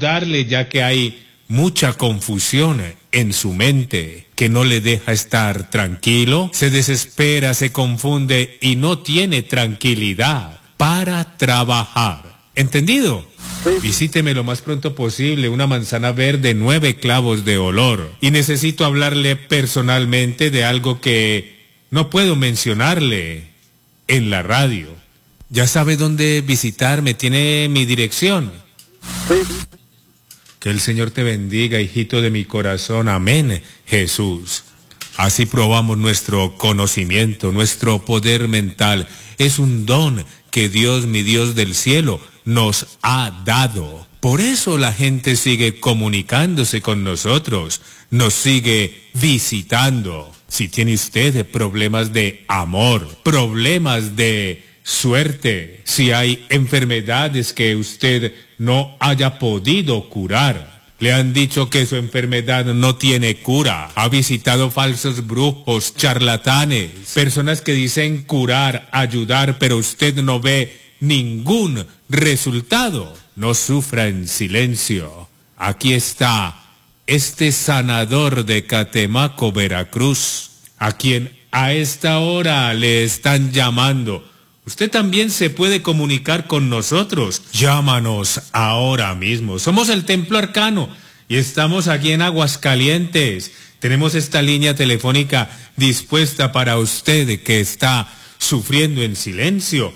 ayudarle, ya que hay mucha confusión en su mente que no le deja estar tranquilo, se desespera, se confunde y no tiene tranquilidad para trabajar. ¿Entendido? Sí. Visíteme lo más pronto posible, una manzana verde, 9 clavos de olor. Y necesito hablarle personalmente de algo que no puedo mencionarle en la radio. Ya sabe dónde visitarme, tiene mi dirección. Sí. Que el Señor te bendiga, hijito de mi corazón. Amén, Jesús. Así probamos nuestro conocimiento, nuestro poder mental. Es un don que Dios, mi Dios del cielo, nos ha dado. Por eso la gente sigue comunicándose con nosotros, nos sigue visitando. Si tiene usted problemas de amor, problemas de suerte, si hay enfermedades que usted no haya podido curar, le han dicho que su enfermedad no tiene cura, ha visitado falsos brujos, charlatanes, personas que dicen curar, ayudar, pero usted no ve ningún resultado, no sufra en silencio. Aquí está este sanador de Catemaco, Veracruz, a quien a esta hora le están llamando. Usted también se puede comunicar con nosotros. Llámanos ahora mismo. Somos el Templo Arcano y estamos aquí en Aguascalientes. Tenemos esta línea telefónica dispuesta para usted que está sufriendo en silencio.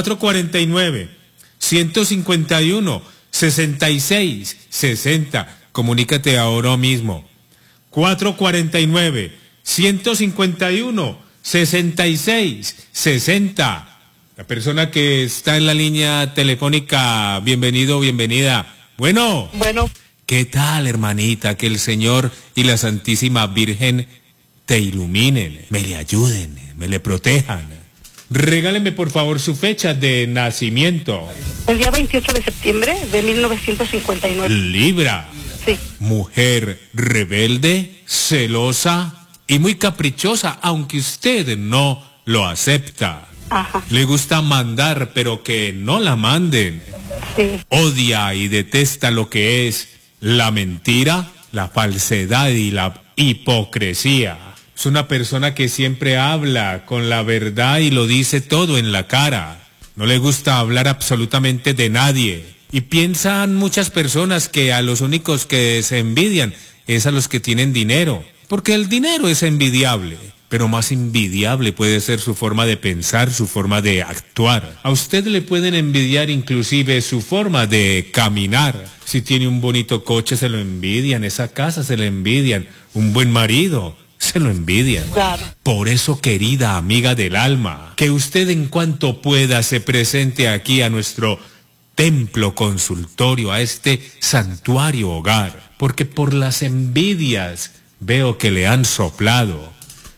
449-151-6660. Comunícate ahora mismo. 449-151-6660. La persona que está en la línea telefónica, bienvenido, bienvenida. Bueno. ¿Qué tal, hermanita? Que el Señor y la Santísima Virgen te iluminen, me le ayuden, me le protejan. Regáleme, por favor, su fecha de nacimiento. El día 28 de septiembre de 1959. Libra. Sí. Mujer rebelde, celosa y muy caprichosa, aunque usted no lo acepta. Ajá. Le gusta mandar, pero que no la manden. Sí. Odia y detesta lo que es la mentira, la falsedad y la hipocresía. Es una persona que siempre habla con la verdad y lo dice todo en la cara. No le gusta hablar absolutamente de nadie. Y piensan muchas personas que a los únicos que se envidian es a los que tienen dinero. Porque el dinero es envidiable. Pero más envidiable puede ser su forma de pensar, su forma de actuar. A usted le pueden envidiar inclusive su forma de caminar. Si tiene un bonito coche se lo envidian, esa casa se lo envidian, un buen marido se lo envidian. Claro. Por eso, querida amiga del alma, que usted en cuanto pueda se presente aquí a nuestro templo consultorio, a este santuario hogar, porque por las envidias veo que le han soplado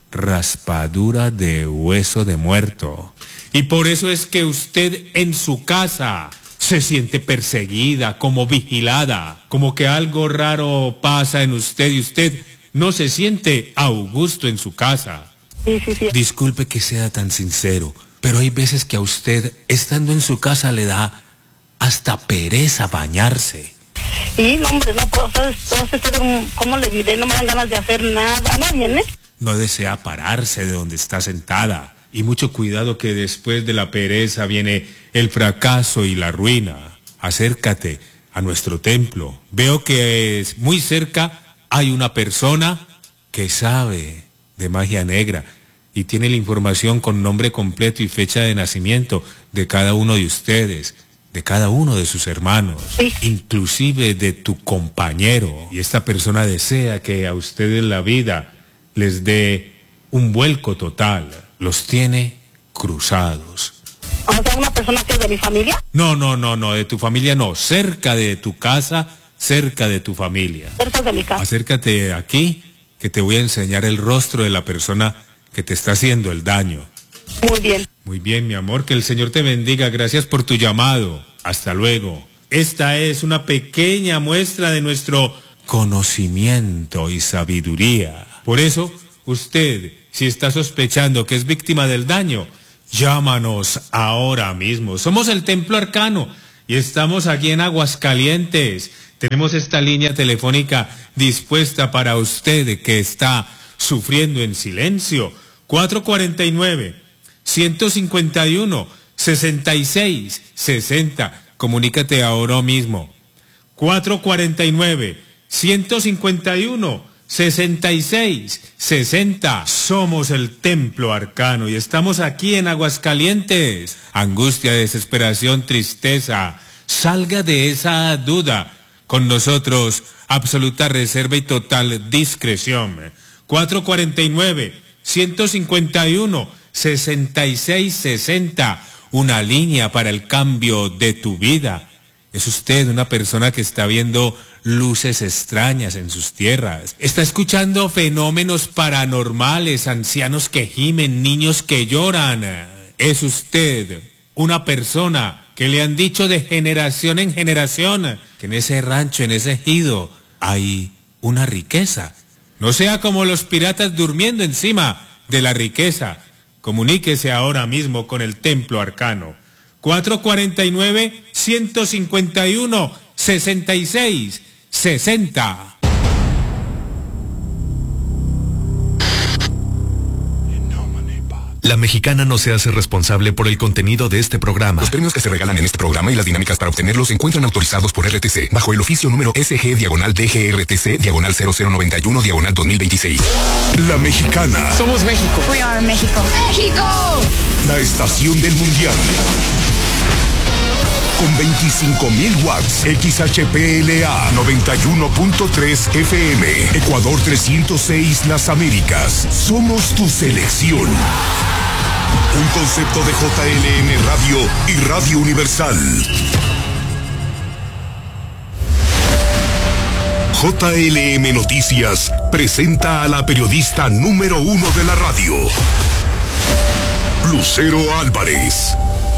raspadura de hueso de muerto. Y por eso es que usted en su casa se siente perseguida, como vigilada, como que algo raro pasa en usted y usted no se siente a gusto en su casa. Sí. Disculpe que sea tan sincero, pero hay veces que a usted, estando en su casa, le da hasta pereza bañarse. Y no, hombre, no puedo, entonces, ¿cómo le diré? No me dan ganas de hacer nada. ¿No viene? No desea pararse de donde está sentada. Y mucho cuidado que después de la pereza viene el fracaso y la ruina. Acércate a nuestro templo. Veo que es muy cerca hay una persona que sabe de magia negra y tiene la información con nombre completo y fecha de nacimiento de cada uno de ustedes, de cada uno de sus hermanos, sí, inclusive de tu compañero. Y esta persona desea que a ustedes la vida les dé un vuelco total. Los tiene cruzados. O sea, una persona que es de mi familia. No, de tu familia no, cerca de tu casa, cerca de tu familia. Cerca de mi casa. Acércate aquí, que te voy a enseñar el rostro de la persona que te está haciendo el daño. Muy bien. Muy bien, mi amor, que el Señor te bendiga. Gracias por tu llamado. Hasta luego. Esta es una pequeña muestra de nuestro conocimiento y sabiduría. Por eso, usted, si está sospechando que es víctima del daño, llámanos ahora mismo. Somos el Templo Arcano y estamos aquí en Aguascalientes. Tenemos esta línea telefónica dispuesta para usted que está sufriendo en silencio. 449-151-6660. Comunícate ahora mismo. 449-151-6660. Somos el Templo Arcano y estamos aquí en Aguascalientes. Angustia, desesperación, tristeza. Salga de esa duda. Con nosotros, absoluta reserva y total discreción. 449-151-6660. Una línea para el cambio de tu vida. ¿Es usted una persona que está viendo luces extrañas en sus tierras? ¿Está escuchando fenómenos paranormales, ancianos que gimen, niños que lloran? ¿Es usted una persona que le han dicho de generación en generación que en ese rancho, en ese ejido, hay una riqueza? No sea como los piratas durmiendo encima de la riqueza. Comuníquese ahora mismo con el Templo Arcano. 449-151-6660. La Mexicana no se hace responsable por el contenido de este programa. Los premios que se regalan en este programa y las dinámicas para obtenerlos se encuentran autorizados por RTC, bajo el oficio número SG-DGRTC-0091-2026. La Mexicana. Somos México. We are México. ¡México! La estación del mundial. Con 25.000 watts, XHPLA 91.3 FM, Ecuador 306 Las Américas. Somos tu selección. Un concepto de JLN Radio y Radio Universal. JLM Noticias presenta a la periodista número 1 de la radio, Lucero Álvarez.